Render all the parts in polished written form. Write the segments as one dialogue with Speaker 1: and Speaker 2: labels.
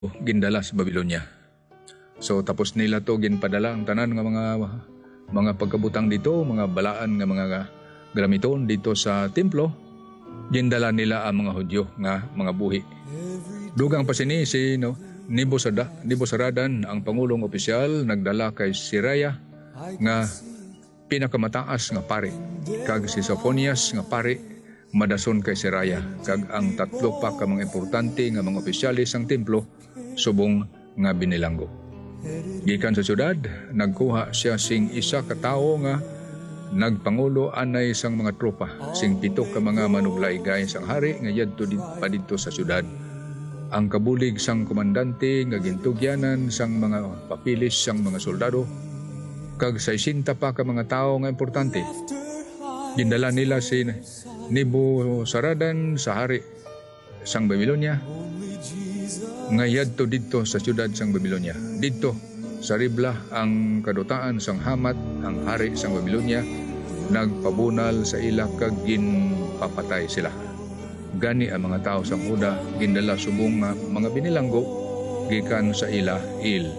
Speaker 1: gindala sa Babylonia. So tapos nila to ginpadala ang tanan nga mga pagkabutang dito, mga balaan nga mga gramiton dito sa templo. Gindala nila ang mga Hudyo nga mga buhi. Dugang pa sini si Nebuzaradan, ang pangulong opisyal, nagdala kay Siraya nga pinakamataas nga pari, kag si Sophonias nga pari madason kay Siraya, kag ang tatlo pa ka mga importante nga mga opisyalis sang templo subong nga binilanggo. Gikan sa syudad, nagkuha siya sing isa ka tawo nga nagpangulo anay sang mga tropa, sing pito ka mga manuglaygay sang hari nga yadto dito sa syudad. Ang kabulig sang komandante nga gintugyanan sang mga papilis sang mga soldado, kag 60 pa ka mga tao nga importante. Gindala nila si Nebuzaradan sa hari sang Babylonia, nga yadto dito sa syudad sang Babylonia. Dito sa Ribla ang kadutaan sang Hamat, ang hari sang Babylonia, nagpabunal sa ila kag ginpapatay sila. Gani ang mga tao sang Huda gindala subong nga mga binilanggo gikan sa ila il.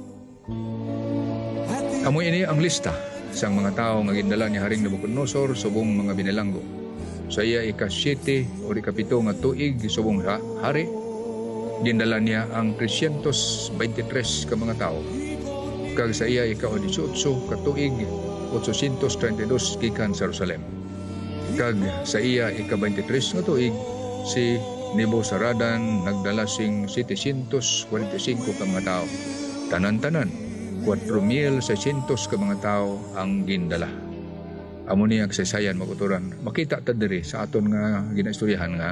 Speaker 1: Amo ini ang lista sang mga tao nga gindala ni Haring Nabucodonosor subong mga binilanggo. Sa iya ika-7 o ika-7 nga tuig subong hari, gindala niya ang 323 ka mga tao. Kag sa iya ika-18 ka tuig 832 gikan sa Jerusalem. Kag sa iya ika-23 nga tuig si Nebuzaradan nagdala sing 745 ka mga tao. Tanan-tanan 4,600 ka mga tao ang gindala. Amo ni ang saysayan maguturan. Makita ta diri sa aton nga ginaistoryahan nga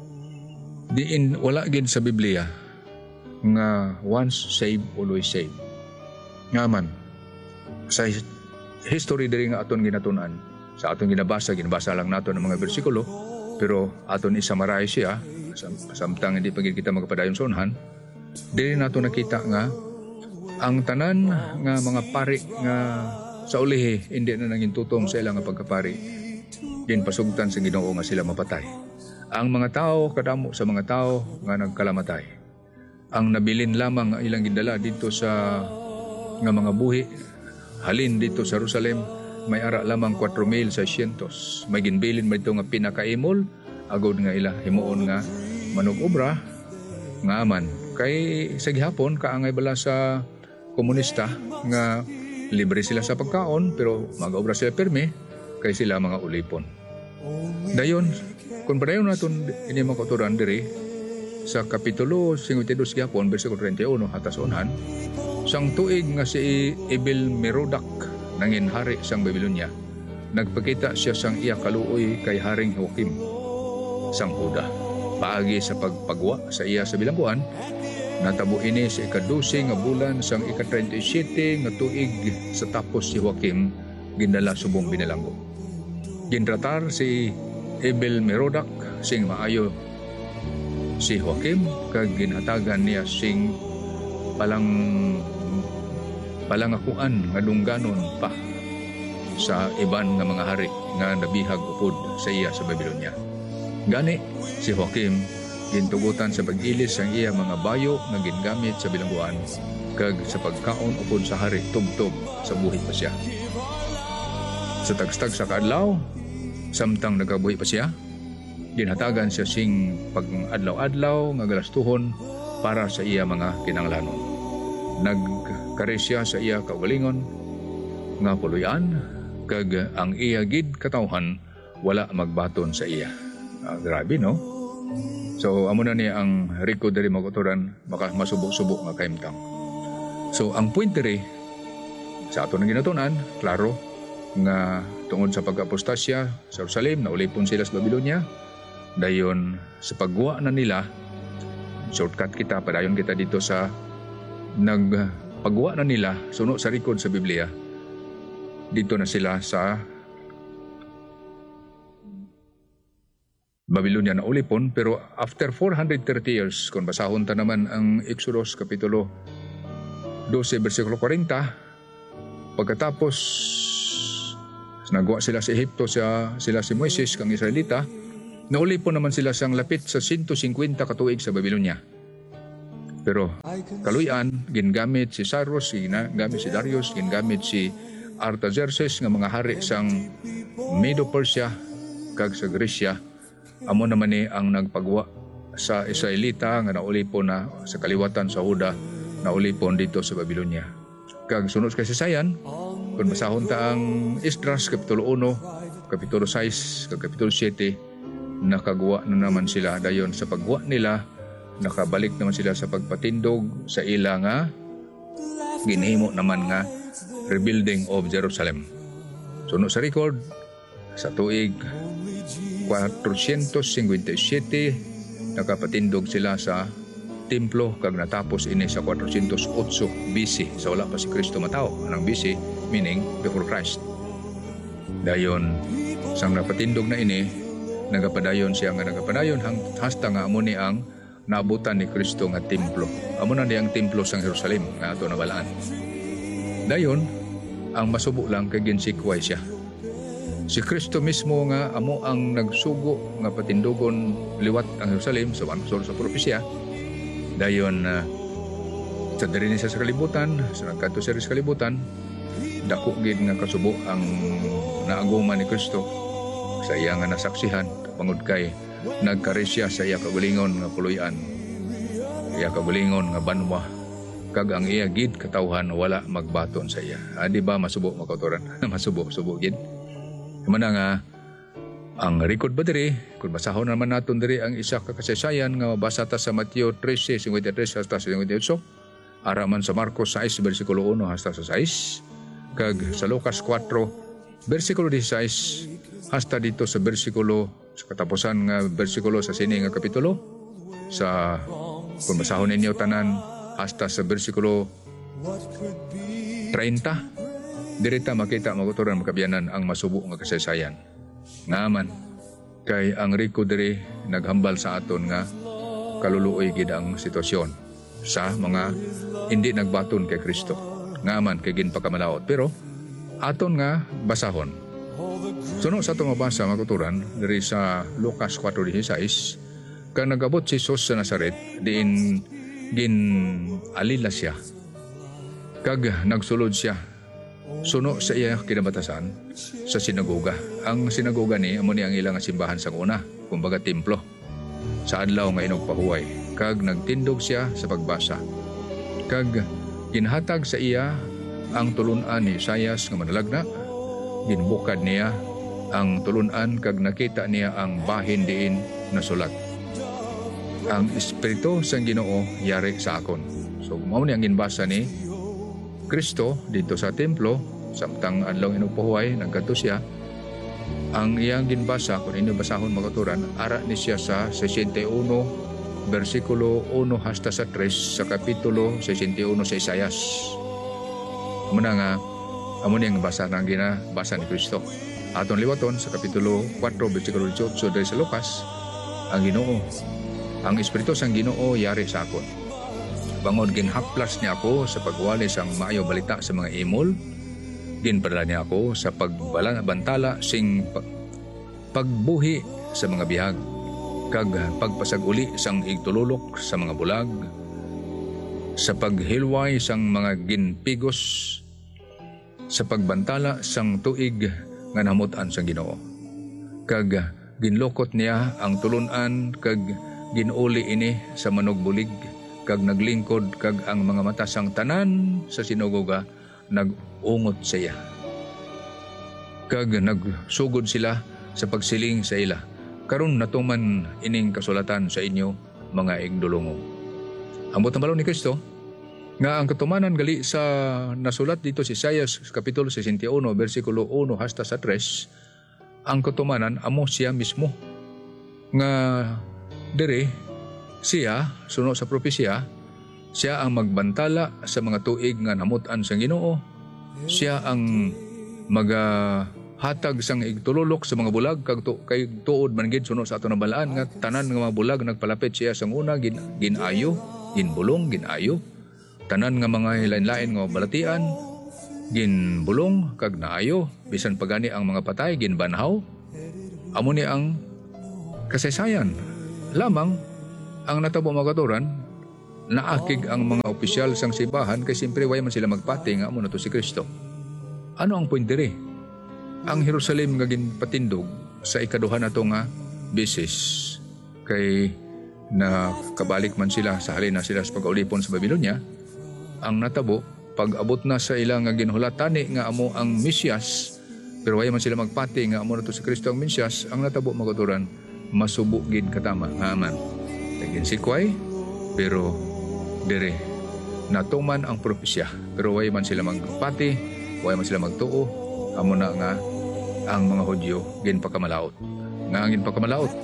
Speaker 1: diin wala gid sa Biblia nga once saved always saved. Nga man sa history diri nga aton ginatunan, sa aton ginabasa lang nato ng mga bersikulo, pero aton i-summarize siya samtang hindi pa kita magpadayon sa unhan. Diri nato nakita nga ang tanan nga mga pari nga sa ulihi hindi na nanging tutom sa ilang pagkapari, ginpasugtan sa Ginoo nga sila mapatay. Ang mga tao kadamo sa mga tao nga nagkalamatay. Ang nabilin lamang ang ilang gindala dito sa nga mga buhi halin dito sa Jerusalem, may ara lamang 4,600. May ginbilin mo ito nga pinakaimol, agod nga ila himuon nga manug-obra nga aman. Kay sa gihapon, kaangay bala sa komunista nga libre sila sa pagkaon, pero mag-obra sila perme, kay sila mga ulipon. Dayon, kung padayon natin ini mga kauturan diri, sa Kapitulo 52 gihapon, versikulo 31, hatas unhan, sang tuig nga si Ebil-Merodach nangin hari sang Babylonia, nagpakita siya sang iya kaluoy kay Haring Joachim sang Huda. Paagi sa pagpagwa sa iya sa bilangguan, natabo ini sa ika-12 nga bulan sang ika-37 nga tuig sa tapos si Joachim gindala subong binilanggo. Ginratar si Ebil-Merodach sing maayo si Joachim, kag ginhatagan niya sing palangakuan nga dungganon pa sa iban nga mga hari nga nabihag upod sa iya sa Babylonia. Gani si Joachim gintugutan sa pag-ilis ang iya mga bayo nga gingamit sa bilangguan, kag sa pagkaon upod sa hari tubtob sa buhi pa siya. Sa tagstag sa kaadlaw, samtang nagabuhi pa siya, ginhatagan siya sing pag-adlaw-adlaw nga galastuhon para sa iya mga kinanglanon. Nagkari siya sa iya kaugalingon nga puluyan, kag ang iya gid katawhan wala magbaton sa iya. Grabe, no? So amo na niya ang riko diri maguturan, maka masubok-subok nga kaimtang. So ang point diri sa ato nang ginatunan, klaro nga tungod sa pag-apostasya sa Jerusalem, naulipon sila sa Babylonia. Dayon sa pagguwa na nila, shortcut kita, padayon kita dito sa nagpagguwa na nila, suno sa record sa Biblia. Dito na sila sa Babylonia na ulipon, pero after 430 years, kung basahon ta naman ang Exodus Kapitulo 12, versikulo 40, pagkatapos nagwa sila sa Ehipto, sila si Moises kang Israelita, naulipon naman sila sang lapit sa 150 katuig sa Babylonia. Pero kaluyan gingamit si Cyrus, gingamit si Darius, gingamit si Artaxerxes nga mga hari sang Medo-Persia kag sa Gresya. Amo naman ni ang nagpagwa sa Israelita nga naulipon na sa kaliwatan sa Huda, naulipon dito sa Babylonia. Kag sunod kasi sayan, kung basahon ta ang Esdras kapitulo 1, kapitulo 6, kag kapitulo 7, nakagawa na naman sila dayon sa pagwa nila. Nakabalik naman sila sa pagpatindog sa ila nga ginhimo naman nga rebuilding of Jerusalem. Sunod sa record, sa tuig 457 nakapatindog sila sa templo kag natapos ini sa 408 BC, sa wala pa si Kristo matao. Anang BC meaning before Christ. Dayon sang napatindog na ini, nagapadayon siya nga nagapadayon hasta nga amo ni ang naabutan ni Kristo nga templo. Amo na diyang templo sang Jerusalem nga ato nabalaan. Dayon, ang masubo lang kay ginsikway siya. Si Kristo mismo nga amo ang nagsugo nga patindugon liwat ang Jerusalem sa mansol sa propesya. Dayon, sa diri ni sa kalibutan, sa nagkanto sa kalibutan, dako gid nga kasubo ang naaguman ni Kristo sa iya nga nasaksihan pangud kay nagkaresya sa iya kagalingon nga puloy-an, iya kagalingon nga banwa, kag ang iya gid katawhan wala magbaton sa iya. Di ba masubo makautoran? Masubo gid. Kumana nga ang record ba diri, kung basahon naman naton diri ang isa ka kasaysayan nga mabasa ta sa Mateo 13:53 hasta 58, araman sa Marcos 6 bersikulo 1 hasta sa 6, kag sa Lucas 4 bersikulo 16 hasta dito sa bersikulo sa katapusan nga bersikulo sa sini nga kapitulo, sa kung basahon ninyo tanan hasta sa bersikulo 30, dirita makita maguturan makabiyanan ang masubo nga kasaysayan. Ngaman kay ang riko diri naghambal sa aton nga kaluluoy gid ang sitwasyon sa mga hindi nagbaton kay Kristo. Ngaman kay ginpakamalaot, pero aton nga basahon. Sunod sa itong mabasa maguturan diri sa Lucas 4:16, kang nagabot si Jesus sa Nazaret, diin alila siya, kag nagsulod siya suno sa iya kinabatasan sa sinagoga. Ang sinagoga ni amo ni ang ilang simbahan sa una, kumbaga templo, sa adlaw nga inugpahuway. Kag nagtindog siya sa pagbasa, kag ginhatag sa iya ang tulunan ni Isaias nga manalagna. Ginbukad niya ang tulunan kag nakita niya ang bahin diin nasulat, ang Espiritu sang Ginoo yari sa akon. So mao ni ang ginbasa ni Kristo dito sa templo samtang adlaw inugpahuway. Nagkadto siya, ang iyang ginbasa kung inyo basahon magaturan, ara ni siya sa 61 bersikulo 1 hasta sa 3 sa kapitulo 61 sa Isaias. Muna nga amo ni ang basa ng ginabasa ni Kristo. Aton liwaton sa kapitulo 4 bersikulo 18 dahil sa Lucas, ang Ginoo, ang Espiritu sang Ginoo yari sa akon. Bangod ginhaplas niya ako sa pagwali sang maayo balita sa mga imol. Ginpadala niya ako sa pagbantala sing pagbuhi sa mga bihag, kag pagpasaguli sang igtululok sa mga bulag, sa paghilway sang mga ginpigos, sa pagbantala sang tuig nga namutan sang Ginoo. Kag ginlokot niya ang tulunan kag ginuli ini sa manugbulig, kag naglingkod kag ang mga mata sang tanan sa sinagoga nagungot sa iya. Kag nagsugod sila sa pagsiling sa ila, karon natuman ining kasulatan sa inyo mga igdulungo. Ambot ang balon ni Kristo nga ang katumanan gali sa nasulat dito si Isaias kapitulo 61 bersikulo 1 hasta sa 3, ang katumanan amo siya mismo nga dere siya suno sa propesya, siya ang magbantala sa mga tuig nga namutan sang Ginoo, siya ang magahatag sang igtululok sa mga bulag, kag kay tuod man gid suno sa ato nabalaan nga tanan nga mga bulag nagpalapit siya sang una ginayo, ginbulong, ginayo. Tanan nga mga lain-lain nga balatian ginbulong kag naayo, bisan pagani ang mga patay ginbanhaw. Amo ni ang kasaysayan. Lamang ang natabo magaturan naakig ang mga opisyal sang simbahan kay siyempre way man sila magpati nga amo na to si Kristo. Ano ang point diri? Ang Jerusalem nga ginpatindog sa ikaduha na to nga beses kay na kabalik man sila sa halin na sila sa pag-ulipon sa Babylonia, ang natabo pag abot na sa ilang nga ginhulatani nga amo ang Mesyas, pero way man sila magpati nga amo na to si Kristo ang Mesyas, ang natabo magaturan masubo gid katama nga aman. Tagin si Kway, pero dire natuman ang propesya, pero way man sila magpati, way man sila magtuo, amo na nga ang mga Hudyo ginpakamalaot. Nga ang ginpakamalaot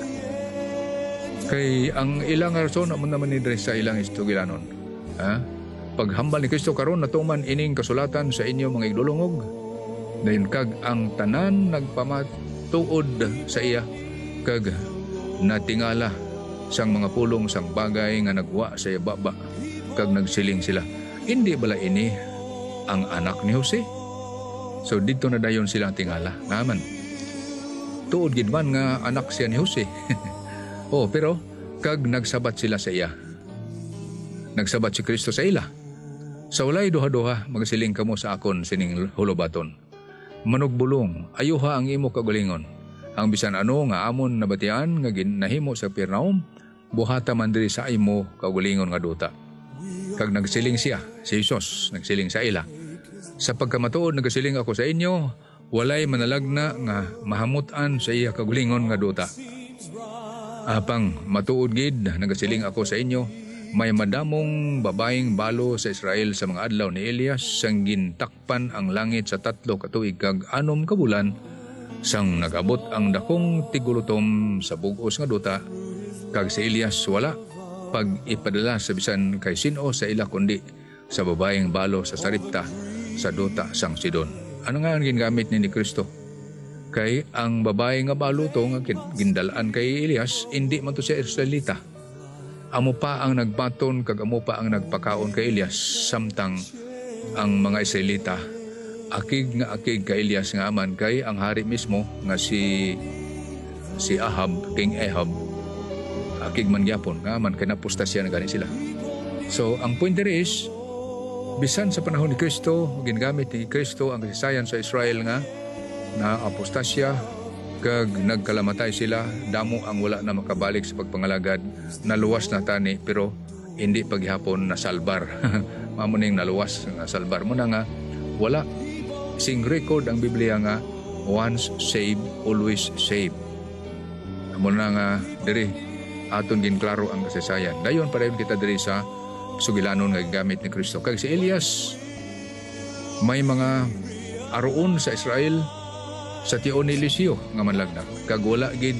Speaker 1: kay ang ilang rason amo naman ni sa ilang istugilanon. Paghambal ni Kristo karon natuman ining kasulatan sa inyo mga igdulungog, dayon kag ang tanan nagpamatuod sa iya kag natingala sang mga pulong sang bagay nga nagwa sa iya baba kag nagsiling sila, hindi bala ini ang anak ni Jose? So dito na dayon sila tingala naman tuod gid man nga anak siya ni Jose. Pero kag nagsabat sila sa iya, nagsabat si Kristo sa ila, sa walay duha-duha magsiling kamo sa akon sining hulobaton, manugbulong ayuha ang imo kagalingon, ang bisan ano nga amon nabatian nga ginahimo sa Pernaum buhata man diri sa imo kagalingon nga duta. Kag nagsiling siya, si Jesus nagsiling sa ila, sa pagkamatuod nagsiling ako sa inyo, walay manalagna nga mahamutan sa iya kagalingon nga duta. Apang matuod gid nagasiling ako sa inyo, may madamong babaeng balo sa Israel sa mga adlaw ni Elias sang gintakpan ang langit sa 3 ka tuig kag 6 ka bulan sang nagabot ang dakong tigulutom sa bug-os nga duta, kag si Elias wala pag ipadala sa bisan kay sino sa ila kundi sa babaeng balo sa Saripta sa duta sang Sidon. Ano nga ang gingamit ni Kristo? Kay ang babae nga balo to nga gindalaan kay Elias, hindi man to siya Israelita. Amo pa ang nagbaton kag amo pa ang nagpakaon kay Elias, samtang ang mga Israelita akig kay Elias nga aman kay ang hari mismo nga si Ahab, King Ahab, akig man gyapon nga aman kay napostasya na gani sila. So ang point there is, bisan sa panahon ni Kristo, gingamit ni Kristo ang kasaysayan sa Israel nga na apostasya kag nagkalamatay sila, damo ang wala na makabalik sa pagpangalagad, naluwas na tani pero hindi paghapon nasalbar. Mamuning naluwas nga salbar mo na nga wala sing record ang Biblia nga once saved always saved. Amo na nga diri aton ginklaro ang kasaysayan. Dayon padayon kita diri sa sugilanon nga gamit ni Kristo. Kag si Elias may mga aroon sa Israel sa tion ni Eliseo nga manlagnak, kag wala gid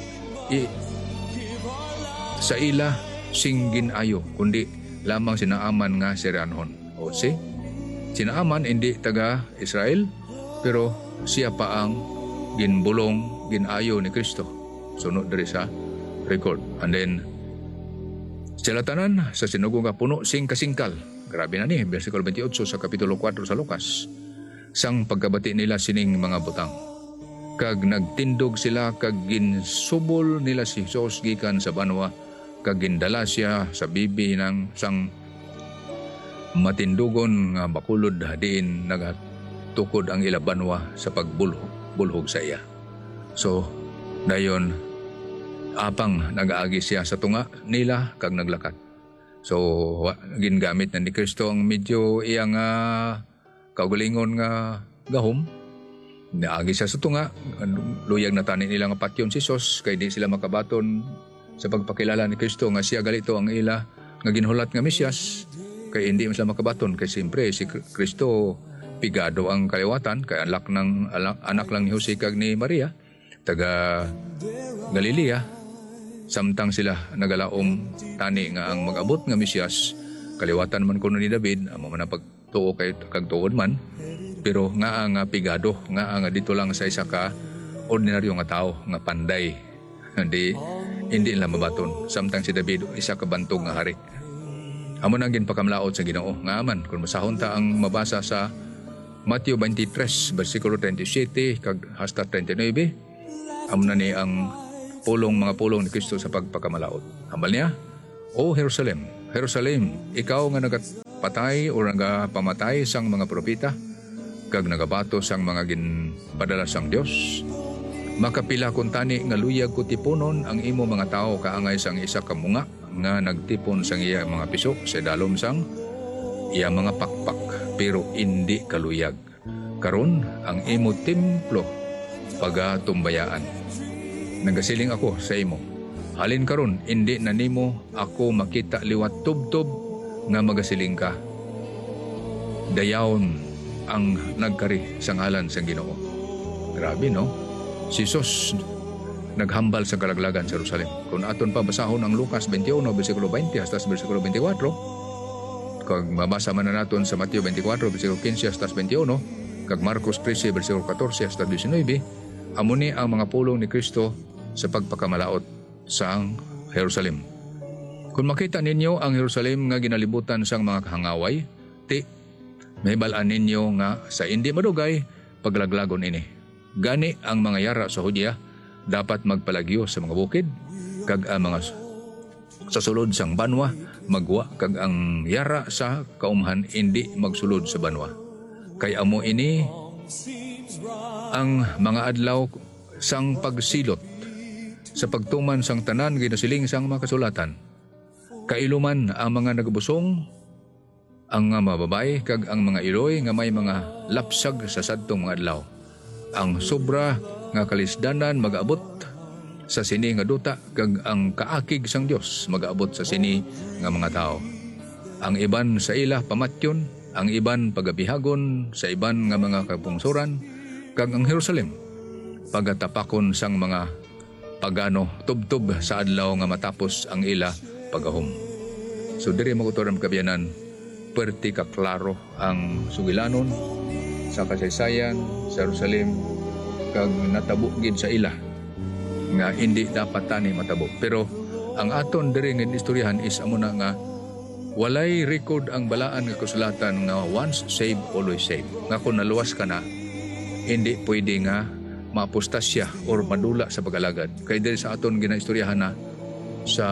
Speaker 1: sa ila singgin ayo kundi lamang sinaaman nga si Ranhon. O sinaaman hindi taga Israel, pero siya pa ang ginbulong ginayo ni Kristo sunod diri sa record. And then sila tanan sa sinugong nga puno sing kasingkal, grabe na ni versikulo 28 sa kapitulo 4 sa Lucas, sang pagkabati nila sining mga butang. Kag nagtindog sila kag ginsubol nila si Jesus gikan sa banwa, kag gindala siya sa bibi ng sang matindugon nga bakulod diin nagatukod ang ila banwa sa pagbulhog sa iya. So dayon apang nagaagi siya sa tunga nila kag naglakat. So gingamit na ni Kristo ang medyo iyang kaugalingon nga gahom. Naagi siya sa tunga, luyag na tanin nila nga patyon si Jesus, kay di sila makabaton sa pagpakilala ni Kristo nga siya galito ang ila nga ginhulat nga Mesyas, kay hindi sila makabaton kay siyempre si Kristo pigado ang kaliwatan, kay anak lang ni Jose kag ni Maria taga Galilea, samtang sila nagalaom tani nga ang mag-abot nga Mesyas kaliwatan man kuno ni David, amo man ang pagtuo kay kag tuod man, pero nga ang pigado, nga ang dito lang sa isa ka ordinaryo nga tao nga panday, hindi lang mabaton, samtang si David isa ka bantog nga hari. Amo nang ginpakamlaot sa Ginoo nga aman kung masahon ta ang mabasa sa Mateo 23 versikulo 37 kag hasta 39, amo na ni ang mga pulong ni Kristo sa pagpakamalaot. Hambal niya, O Jerusalem, Jerusalem, ikaw nga nagapatay o nagapamatay sang mga propeta, kag nagabato sang mga ginpadala sang Dios. Makapila kun tani nga luyag ko tiponon ang imo mga tao kaangay sang isa ka munga nga nagtipon sang iya mga piso sa dalom sang iya mga pakpak, pero hindi kaluyag. Karon ang imo templo pagatumbayaan. Nagasiling ako sa imo, halin karon hindi na nimo ako makita liwat tubtob nga magasiling ka. Dayawon ang nagkari sa ngalan sa Ginoo. Grabe, no? Si Jesus naghambal sa kalaglagan sa Jerusalem. Kung aton pa basahon ang Lucas 21 bersikulo 20 hasta bersikulo 24, kag mabasa man na naton sa Mateo 24 bersikulo 15 hasta 21, kag Marcos 13 bersikulo 14 hasta 19, amo ni ang mga pulong ni Kristo sa pagpakamalaot sa Jerusalem. Kung makita ninyo ang Jerusalem nga ginalibutan sang mga kahangaway, may balaan ninyo nga sa hindi madugay paglaglagon ini. Gani ang mga yara sa Hudya dapat magpalagyo sa mga bukid, kag ang mga sa sulod sang banwa magwa, kag ang yara sa kaumhan hindi magsulod sa banwa. Kay amo ini ang mga adlaw sang pagsilot sa pagtuman sang tanan ginasiling sang mga kasulatan. Kailuman ang mga nagbusong, ang mga babae kag ang mga iloy nga may mga lapsag sa sadtong mga adlaw. Ang sobra nga kalisdanan magaabot sa sini nga duta, kag ang kaakig sang Dios magaabot sa sini nga mga tao. Ang iban sa ila pamatyon, ang iban pagabihagon sa iban nga mga kapungsuran, kag ang Jerusalem pagatapakon sang mga pagano tubtob sa adlaw nga matapos ang ila pagahom. So diri magutoram kabiyanan, perti ka klaro ang sugilanon sa kasaysayan sa Jerusalem, kag natabo gid sa ila nga hindi dapat tani matabo. Pero ang aton diri nga istoryahan is amo na nga walay record ang balaan nga kasulatan nga once saved always saved. Nga kung naluwas ka na, hindi pwede nga maapostasya or madula sa pag-alagad. Kay diri sa aton ginaistoryahan na sa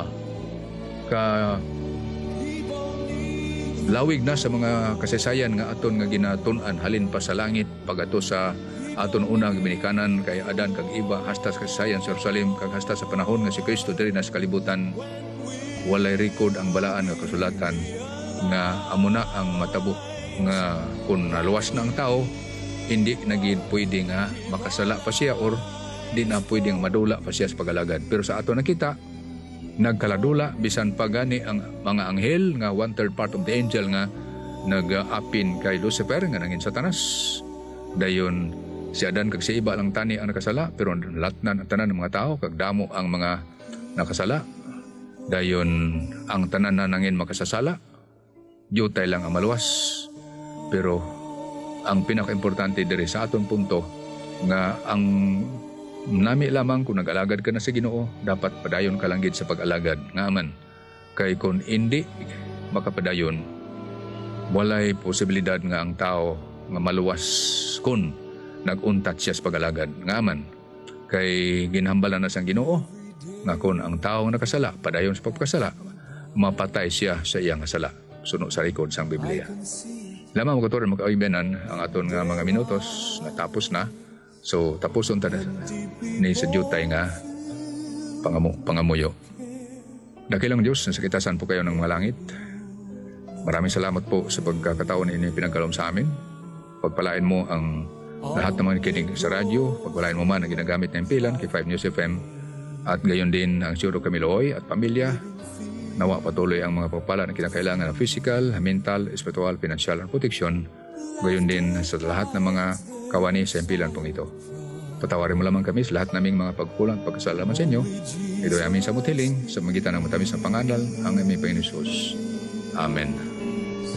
Speaker 1: lawig na sa mga kasaysayan nga aton nga ginatun-an halin pa sa langit pagato sa aton unang ginikanan kay Adan kag Eva hasta sa kasaysayan sa Jerusalem kag hasta sa panahon nga si Kristo diri na sa kalibutan, walay record ang balaan nga kasulatan nga amo na ang matabo nga kung naluwas na ang tao, hindi na gid pwede nga makasala pa siya or di na pwedeng madula pa siya sa pag-alagad. Pero sa aton nakita, nagkaladula bisan pa gani ang mga anghel nga 1/3 part of the angel nga nag-apin kay Lucifer nga nangin Satanas. Dayon si Adan kag si Eva lang tani ang nakasala, pero lahat na tanan ng mga tao kag damo ang mga nakasala. Dayon ang tanan na nangin makasasala, jutay lang ang maluwas. Pero ang pinaka-importante diri sa aton punto nga ang nami lamang kung nag-alagad ka na sa Ginoo, dapat padayon ka lang gid sa pag-alagad nga man. Kay kung hindi makapadayon, walay posibilidad nga ang tao nga maluwas kung nag-untat siya sa pag-alagad nga man. Kay ginhambalan na sang Ginoo nga kung ang tao nakasala, padayon sa pagkasala, mapatay siya sa iyang sala. Suno sa record sang Biblia. Lamang mo katurin magkaibanan ang aton nga mga minutos natapos na. So tapuson ta ni sa jutay nga pangamuyo. Dakilang Diyos, nasa kitasan po kayo ng mga langit. Maraming salamat po sa pagkakataon na pinagkaloob sa amin. Pagpalain mo ang lahat ng mga kinig sa radyo. Pagpalain mo man ang ginagamit na impilan kay 5 News FM. At gayon din ang Siyuro Kamiloy at pamilya. Nawa patuloy ang mga pagpala na kinakailangan ng physical, mental, spiritual, financial, at protection. Gayon din sa lahat ng mga kawani sa impilan pong ito. Patawarin mo lamang kami sa lahat naming mga pagkulang at pagkasalamat sa inyo. Ito ay aming samot hiling sa magitan ng matamis na pangangal ang aming Panginoon Jesus. Amen.